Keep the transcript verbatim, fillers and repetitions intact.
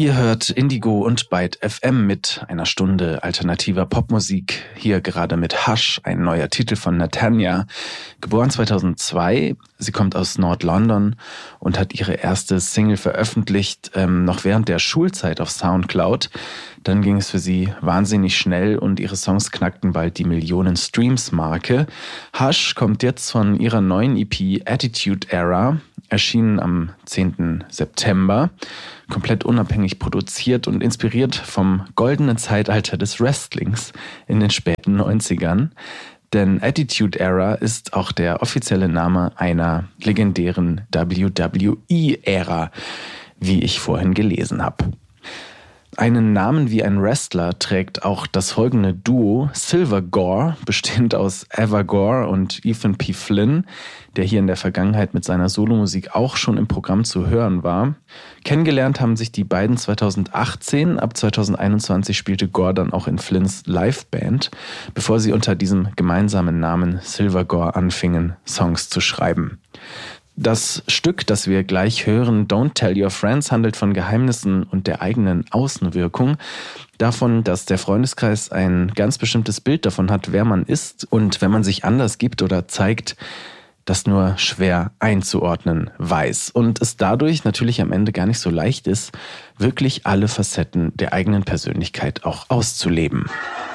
Ihr hört Indigo und Byte F M mit einer Stunde alternativer Popmusik. Hier gerade mit Hush, ein neuer Titel von Natanya. Geboren zweitausendzwei, sie kommt aus Nord-London und hat ihre erste Single veröffentlicht, ähm, noch während der Schulzeit auf Soundcloud. Dann ging es für sie wahnsinnig schnell und ihre Songs knackten bald die Millionen-Streams-Marke. Hush kommt jetzt von ihrer neuen E P Attitude Era, erschienen am zehnten September. Komplett unabhängig produziert und inspiriert vom goldenen Zeitalter des Wrestlings in den späten neunzigern. Denn Attitude Era ist auch der offizielle Name einer legendären W W E-Ära, wie ich vorhin gelesen habe. Einen Namen wie ein Wrestler trägt auch das folgende Duo Silver Gore, bestehend aus Eva Gore und Ethan P. Flynn, der hier in der Vergangenheit mit seiner Solomusik auch schon im Programm zu hören war. Kennengelernt haben sich die beiden zweitausendachtzehn, ab zweitausendeinundzwanzig spielte Gore dann auch in Flynns Liveband, bevor sie unter diesem gemeinsamen Namen Silver Gore anfingen, Songs zu schreiben. Das Stück, das wir gleich hören, Don't Tell Your Friends, handelt von Geheimnissen und der eigenen Außenwirkung. Davon, dass der Freundeskreis ein ganz bestimmtes Bild davon hat, wer man ist. Und wenn man sich anders gibt oder zeigt, das nur schwer einzuordnen weiß. Und es dadurch natürlich am Ende gar nicht so leicht ist, wirklich alle Facetten der eigenen Persönlichkeit auch auszuleben.